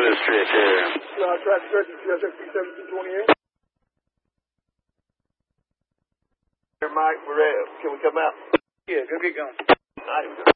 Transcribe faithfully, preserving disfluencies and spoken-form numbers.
the stretch, yeah. Yeah, I tried to stretch it, C S X P seventeen twenty-eight. Here, Mike, we're at. Can we come out? Yeah, go get going. All right.